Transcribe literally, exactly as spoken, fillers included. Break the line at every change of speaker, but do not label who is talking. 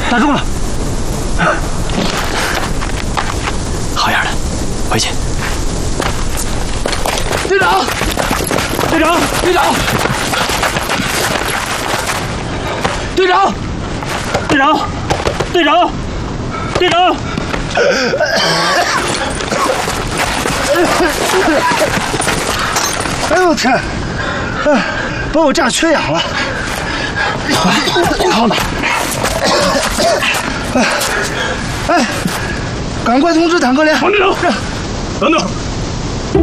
打中了。
好样的，回去。
队长，队长，队长，队长，队长，队长，队长。
哎呦我天！哎，把我炸缺氧了。好了。哎，哎，赶快通知坦克连。
王队长，等等。